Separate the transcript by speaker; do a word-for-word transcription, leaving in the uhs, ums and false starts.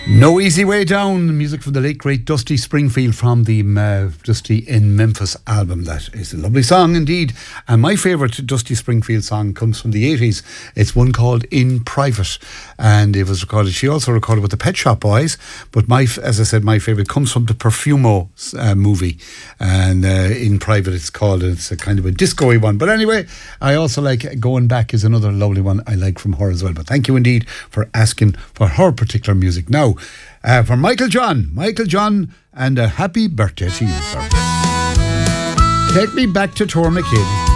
Speaker 1: No Easy Way Down, music from the late great Dusty Springfield from the uh, Dusty in Memphis album. That is a lovely song indeed. And my favourite Dusty Springfield song comes from the eighties. It's one called In Private, and it was recorded, she also recorded with the Pet Shop Boys, but my, as I said, my favourite comes from the Perfumo uh, movie, and uh, In Private it's called. It's a kind of a disco-y one, but anyway, I also like Going Back is another lovely one I like from her as well. But thank you indeed for asking for her particular music. Now, Uh, for Michael John, Michael John, and a happy birthday to you, sir. Take me back to Tormakid.